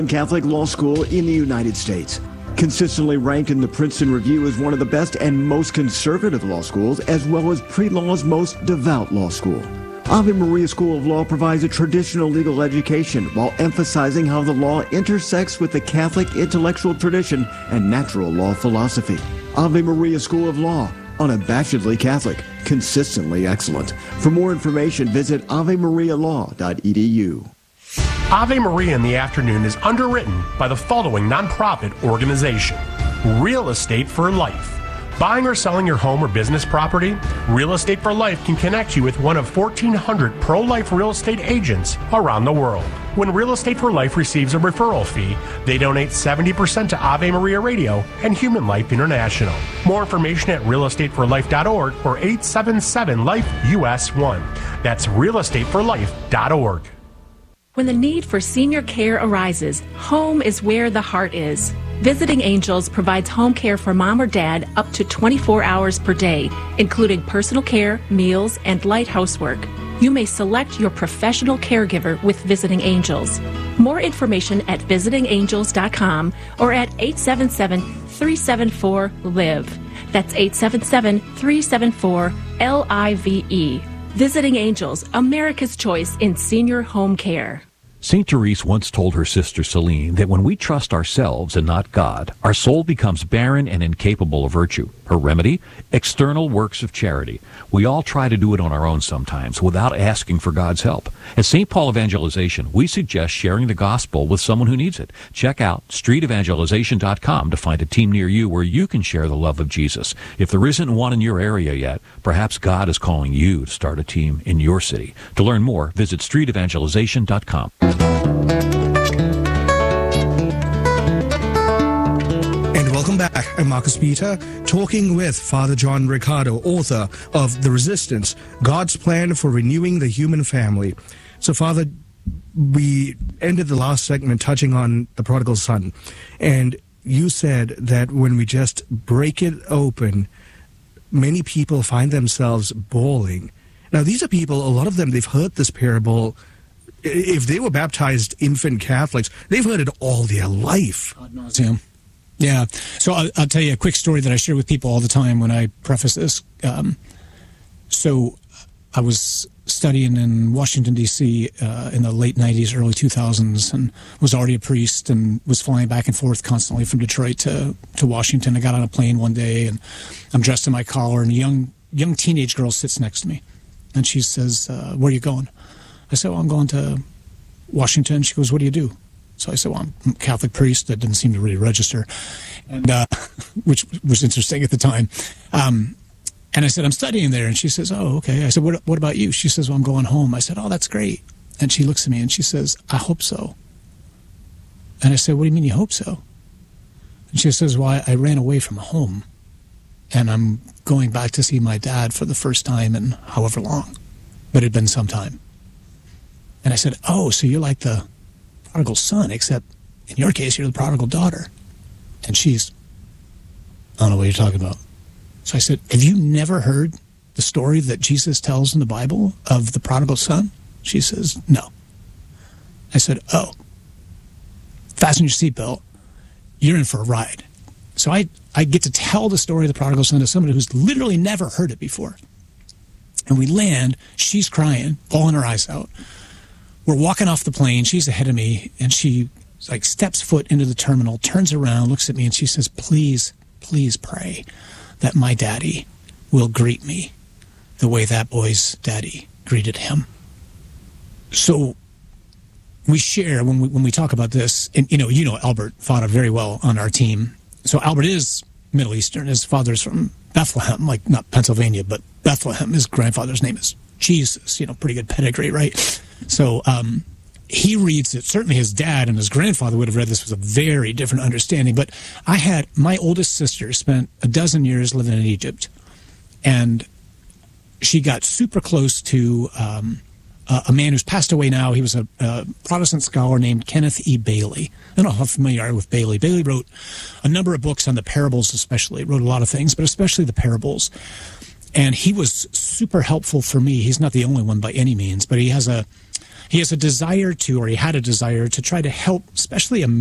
Catholic law school in the United States. Consistently ranked in the Princeton Review as one of the best and most conservative law schools, as well as pre-law's most devout law school. Ave Maria School of Law provides a traditional legal education while emphasizing how the law intersects with the Catholic intellectual tradition and natural law philosophy. Ave Maria School of Law, unabashedly Catholic, consistently excellent. For more information, visit avemarialaw.edu. Ave Maria in the Afternoon is underwritten by the following nonprofit organization: Real Estate for Life. Buying or selling your home or business property? Real Estate for Life can connect you with one of 1,400 pro-life real estate agents around the world. When Real Estate for Life receives a referral fee, they donate 70% to Ave Maria Radio and Human Life International. More information at realestateforlife.org or 877-LIFE-US1. That's realestateforlife.org. When the need for senior care arises, home is where the heart is. Visiting Angels provides home care for mom or dad up to 24 hours per day, including personal care, meals, and light housework. You may select your professional caregiver with Visiting Angels. More information at visitingangels.com or at 877-374-LIVE. That's 877-374-LIVE. Visiting Angels, America's choice in senior home care. St. Therese once told her sister Celine that when we trust ourselves and not God, our soul becomes barren and incapable of virtue. Her remedy? External works of charity. We all try to do it on our own sometimes without asking for God's help. At St. Paul Evangelization, we suggest sharing the gospel with someone who needs it. Check out streetevangelization.com to find a team near you where you can share the love of Jesus. If there isn't one in your area yet, perhaps God is calling you to start a team in your city. To learn more, visit streetevangelization.com. And welcome back. I'm Marcus Peter, talking with Father John Riccardo, author of The Resistance, God's Plan for Renewing the Human Family. So, Father, we ended the last segment touching on the prodigal son, and you said that when we just break it open, many people find themselves bawling. Now, these are people, a lot of them, they've heard this parable. If they were baptized infant Catholics, they've heard it all their life. Ad nauseam. Yeah. So I'll tell you a quick story that I share with people all the time when I preface this. So I was studying in Washington, D.C. In the late 90s, early 2000s, and was already a priest and was flying back and forth constantly from Detroit to Washington. I got on a plane one day, and I'm dressed in my collar, and a young teenage girl sits next to me. And she says, where are you going? I said, well, I'm going to Washington. She goes, what do you do? So I said, well, I'm a Catholic priest. That didn't seem to really register, and which was interesting at the time. And I said, I'm studying there. And she says, oh, okay. I said, what about you? She says, well, I'm going home. I said, oh, that's great. And she looks at me and she says, I hope so. And I said, what do you mean you hope so? And she says, well, I ran away from home, and I'm going back to see my dad for the first time in however long, but it had been some time. And I said, oh, so you're like the prodigal son, except in your case, you're the prodigal daughter. And she's, I don't know what you're talking about. So I said, have you never heard the story that Jesus tells in the Bible of the prodigal son? She says, no. I said, oh, fasten your seatbelt. You're in for a ride. So I get to tell the story of the prodigal son to somebody who's literally never heard it before. And we land, she's crying, bawling her eyes out. We're walking off the plane. She's ahead of me, and she like steps foot into the terminal, turns around, looks at me, and she says, please, please pray that my daddy will greet me the way that boy's daddy greeted him. So we share when we talk about this, and you know Albert Fata very well on our team. So Albert is Middle Eastern. His father's from Bethlehem, like not Pennsylvania, but Bethlehem. His grandfather's name is Jesus. Pretty good pedigree, right? So he reads it. Certainly his dad and his grandfather would have read this with a very different understanding. But my oldest sister spent a dozen years living in Egypt, and she got super close to a man who's passed away now. He was a Protestant scholar named Kenneth E. Bailey. I don't know how familiar you are with Bailey. Bailey wrote a number of books on the parables especially. Wrote a lot of things, but especially the parables. And he was super helpful for me. He's not the only one by any means, but he has a he has a desire to, or he had a desire to try to help, especially